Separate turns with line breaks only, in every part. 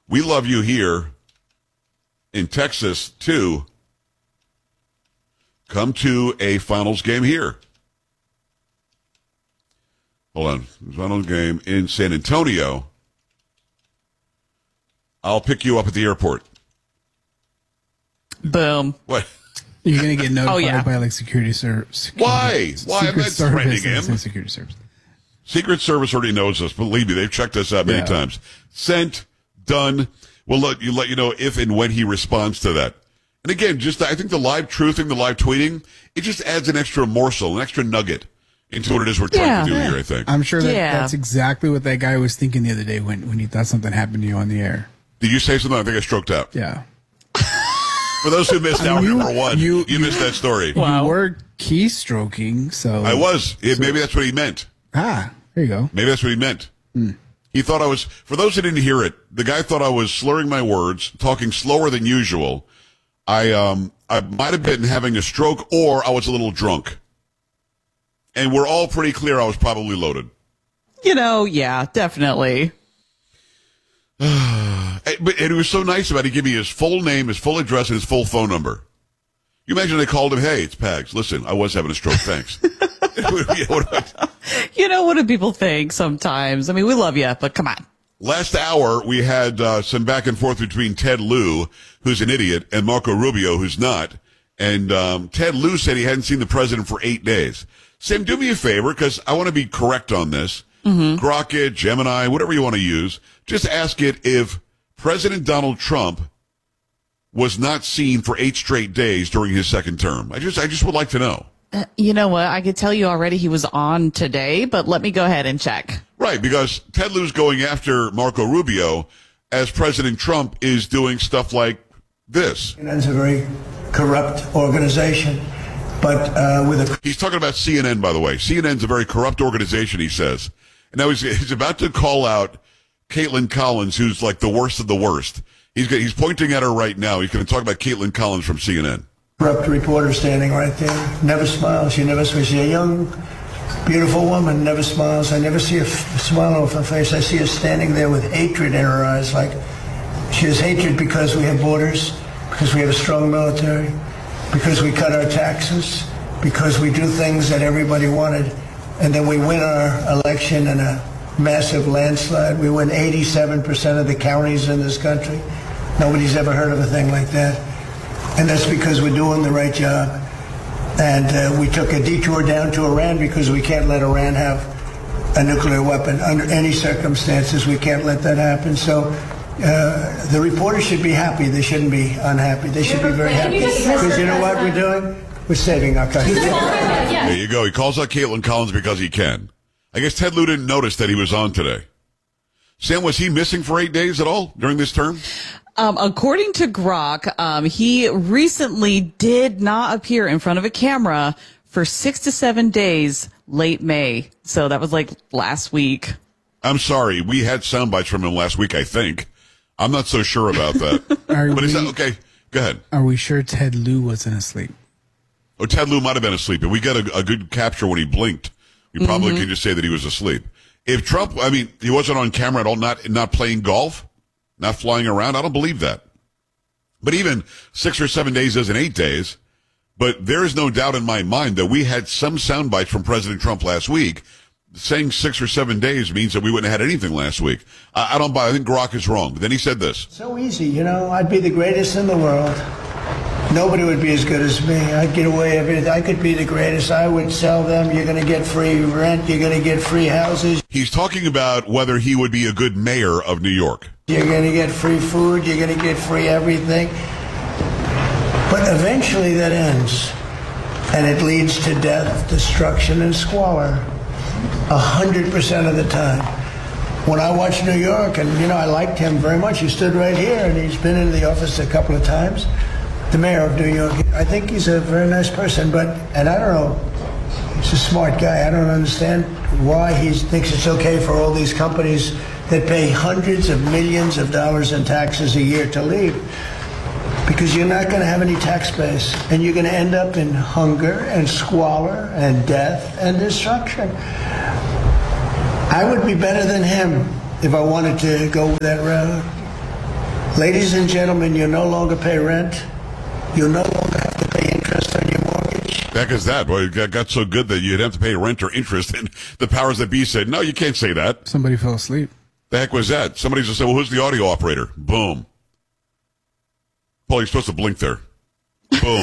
We love you here in Texas, too. Come to a finals game here. Hold on. Finals game in San Antonio. I'll pick you up at the airport.
Boom.
What?
You're going to get notified by like security service.
Why? I'm not threatening him.
Security service.
Secret Service already knows us. Believe me, they've checked us out many times. Sent, done. We'll let you know if and when he responds to that. And again, I think the live truthing, the live tweeting, it just adds an extra morsel, an extra nugget into what it is we're trying to do here, I think.
I'm sure that's exactly what that guy was thinking the other day when he thought something happened to you on the air.
Did you say something? I think I stroked out.
Yeah.
For those who missed hour number one, you missed that story.
Wow. You were keystroking, so.
I was. Maybe that's what he meant.
There you go.
Maybe that's what he meant. He thought I was, for those who didn't hear it, the guy thought I was slurring my words, talking slower than usual. I might have been having a stroke or I was a little drunk. And we're all pretty clear I was probably loaded.
Yeah, definitely.
But he was so nice about it. He gave me his full name, his full address, and his full phone number. You imagine they called him, hey, it's Pags. Listen, I was having a stroke, thanks.
What do people think sometimes? I mean, we love you, but come on.
Last hour, we had some back and forth between Ted Lieu, who's an idiot, and Marco Rubio, who's not. And Ted Lieu said he hadn't seen the president for 8 days. Sam, do me a favor, because I want to be correct on this. Grok it, Gemini, whatever you want to use. Just ask it if President Donald Trump was not seen for 8 straight days during his second term. I just would like to know.
You know what? I could tell you already he was on today, but let me go ahead and check.
Right, because Ted Lieu's going after Marco Rubio as President Trump is doing stuff like this.
CNN's a very corrupt organization, but
He's talking about CNN, by the way. CNN's a very corrupt organization, he says. And now he's about to call out Caitlin Collins, who's like the worst of the worst. He's pointing at her right now. He's going to talk about Caitlin Collins from CNN.
Corrupt reporter standing right there, never smiles. She never smiles. She's a young, beautiful woman, never smiles. I never see a smile off her face. I see her standing there with hatred in her eyes, like she has hatred because we have borders, because we have a strong military, because we cut our taxes, because we do things that everybody wanted, and then we win our election in a massive landslide. We win 87% of the counties in this country. Nobody's ever heard of a thing like that. And that's because we're doing the right job. And we took a detour down to Iran because we can't let Iran have a nuclear weapon under any circumstances. We can't let that happen. So the reporters should be happy. They shouldn't be unhappy. They should be very happy. Because you know what we're doing? We're saving our country.
There you go. He calls out Caitlin Collins because he can. I guess Ted Lieu didn't notice that he was on today. Sam, was he missing for 8 days at all during this term?
According to Grok, he recently did not appear in front of a camera for 6 to 7 days late May. So that was like last week.
I'm sorry. We had sound bites from him last week, I think. I'm not so sure about that. But is that okay? Go ahead.
Are we sure Ted Lieu wasn't asleep?
Oh, Ted Lieu might have been asleep. If we got a good capture when he blinked, we probably can just say that he was asleep. If Trump, he wasn't on camera at all, not playing golf, not flying around, I don't believe that. But even 6 or 7 days isn't 8 days. But there is no doubt in my mind that we had some sound bites from President Trump last week. Saying 6 or 7 days means that we wouldn't have had anything last week. I don't buy. I think Grok is wrong. But then he said this.
So easy, I'd be the greatest in the world. Nobody would be as good as me. I'd get away with everything. I could be the greatest. I would sell them. You're going to get free rent. You're going to get free houses.
He's talking about whether he would be a good mayor of New York.
You're going to get free food. You're going to get free everything. But eventually that ends. And it leads to death, destruction, and squalor. 100% of the time. When I watch New York, and, I liked him very much. He stood right here, and he's been in the office a couple of times. The mayor of New York. I think he's a very nice person, and I don't know, he's a smart guy. I don't understand why he thinks it's okay for all these companies that pay hundreds of millions of dollars in taxes a year to leave. Because you're not going to have any tax base, and you're going to end up in hunger and squalor and death and destruction. I would be better than him if I wanted to go that route. Ladies and gentlemen, you no longer pay rent. You no longer have to pay interest on your mortgage.
Heck is that? Well, it got so good that you'd have to pay rent or interest, and the powers that be said, no, you can't say that.
Somebody fell asleep.
The heck was that? Somebody's just said, well, who's the audio operator? Boom. Paul, you're supposed to blink there. Boom.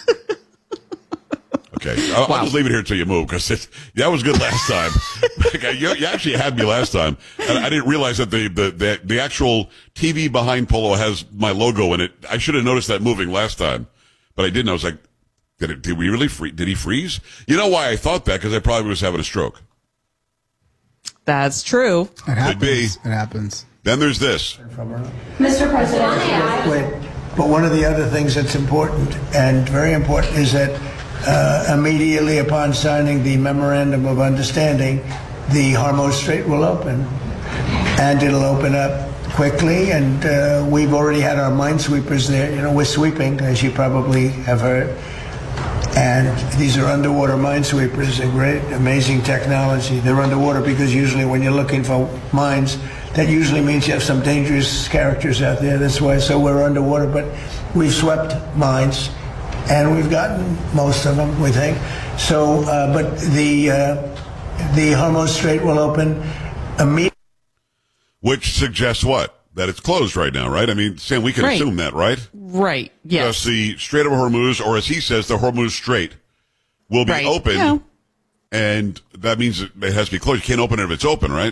Okay, I'll just leave it here until you move, because that was good last time. You actually had me last time, and I didn't realize that the actual TV behind Polo has my logo in it. I should have noticed that moving last time, but I didn't. I was like, did we really freeze? Did he freeze? You know why I thought that? Because I probably was having a stroke.
That's true.
It happens.
Could be.
It happens.
Then there's this.
Mr. President.
Wait, but one of the other things that's important, and very important, is that immediately upon signing the Memorandum of Understanding, the Hormuz Strait will open. And it'll open up quickly, and we've already had our minesweepers there. You know, we're sweeping, as you probably have heard. And these are underwater minesweepers, a great, amazing technology. They're underwater because usually when you're looking for mines, that usually means you have some dangerous characters out there. That's why, so we're underwater. But we've swept mines, and we've gotten most of them, we think. So, but the Hormuz Strait will open immediately.
Which suggests what? That it's closed right now, right? I mean, Sam, we can
Right.
assume that, right?
Right. Yes.
Because the Strait of Hormuz, or as he says, the Hormuz Strait, will be
Right.
open,
Yeah.
and that means it has to be closed. You can't open it if it's open, right?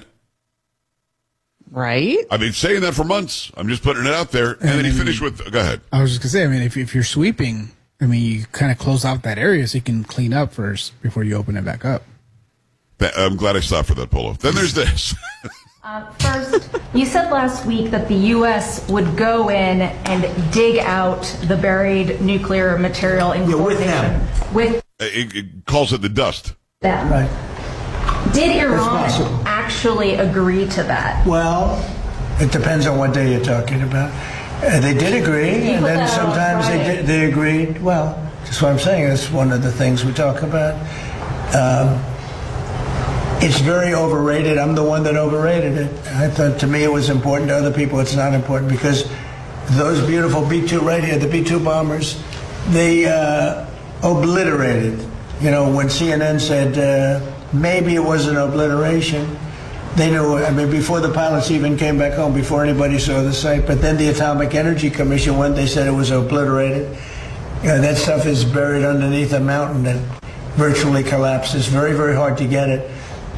Right.
I've been saying that for months. I'm just putting it out there. And then he finished with, go ahead.
I was just gonna say, I mean, if you're sweeping, I mean, you kind of close out that area so you can clean up first before you open it back up.
I'm glad I stopped for that, Polo. Then there's this.
First, you said last week that the U.S. would go in and dig out the buried nuclear material in
with
coordination
them.
with
It calls it the dust.
them.
Right.
Did Iran
possible.
actually agree to that?
Well, it depends on what day you're talking about. They did agree, and
put
then
that on
sometimes
Friday.
they agreed. Well, that's what I'm saying. That's one of the things we talk about. It's very overrated. I'm the one that overrated it. I thought, to me, it was important. To other people, it's not important, because those beautiful B-2 right here, the B-2 bombers, they obliterated. You know, when CNN said maybe it was an obliteration, they knew. I mean, before the pilots even came back home, before anybody saw the site. But then the Atomic Energy Commission went. They said it was obliterated. You know, that stuff is buried underneath a mountain that virtually collapses. Very, very hard to get it.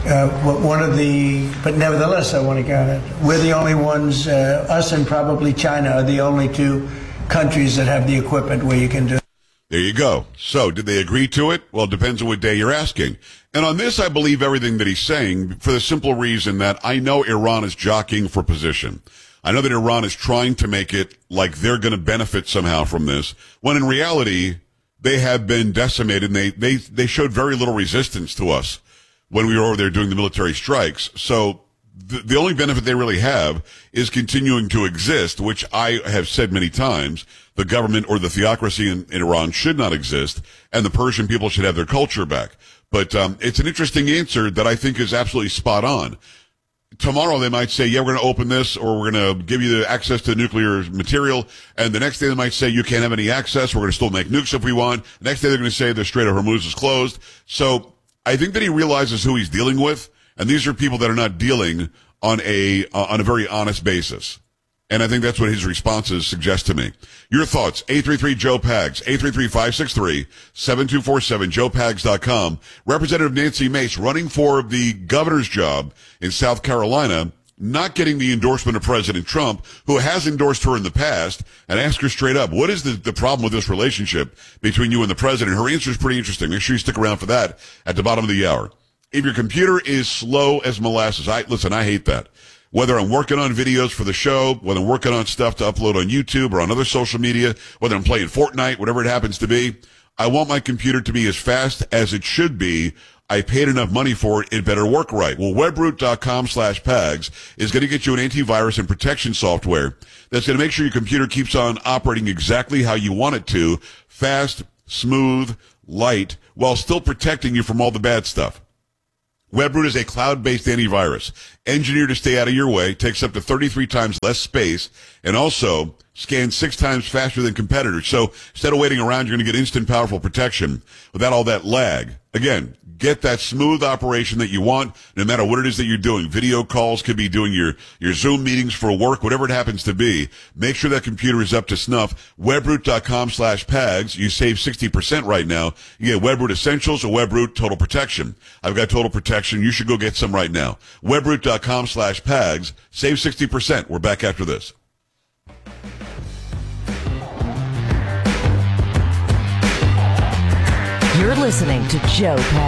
But nevertheless, I want to get it. We're the only ones, us and probably China are the only two countries that have the equipment where you can do it.
There you go. So, did they agree to it? Well, it depends on what day you're asking. And on this, I believe everything that he's saying for the simple reason that I know Iran is jockeying for position. I know that Iran is trying to make it like they're going to benefit somehow from this, when in reality, they have been decimated, and they showed very little resistance to us when we were over there doing the military strikes. So the only benefit they really have is continuing to exist, which I have said many times. The government or the theocracy in Iran should not exist, and the Persian people should have their culture back. But it's an interesting answer that I think is absolutely spot on. Tomorrow they might say, yeah, we're going to open this, or we're going to give you the access to nuclear material. And the next day they might say, you can't have any access. We're going to still make nukes if we want. The next day they're going to say the Strait of Hormuz is closed. So I think that he realizes who he's dealing with, and these are people that are not dealing on a very honest basis. And I think that's what his responses suggest to me. Your thoughts, 833-JOE-PAGS, 833-563-7247, joepags.com. Representative Nancy Mace running for the governor's job in South Carolina, not getting the endorsement of President Trump, who has endorsed her in the past, and ask her straight up, what is the problem with this relationship between you and the president? Her answer is pretty interesting. Make sure you stick around for that at the bottom of the hour. If your computer is slow as molasses, I hate that. Whether I'm working on videos for the show, whether I'm working on stuff to upload on YouTube or on other social media, whether I'm playing Fortnite, whatever it happens to be, I want my computer to be as fast as it should be. I paid enough money for it. It better work right. Well, webroot.com/PAGS is going to get you an antivirus and protection software that's going to make sure your computer keeps on operating exactly how you want it to, fast, smooth, light, while still protecting you from all the bad stuff. WebRoot is a cloud-based antivirus engineered to stay out of your way, takes up to 33 times less space, and also scans 6 times faster than competitors. So instead of waiting around, you're going to get instant, powerful protection without all that lag. Again, get that smooth operation that you want, no matter what it is that you're doing. Video calls, could be doing your Zoom meetings for work, whatever it happens to be. Make sure that computer is up to snuff. WebRoot.com/PAGS. You save 60% right now. You get WebRoot Essentials or WebRoot Total Protection. I've got Total Protection. You should go get some right now. WebRoot.com/PAGS. Save 60%. We're back after this.
You're listening to Joe Pags.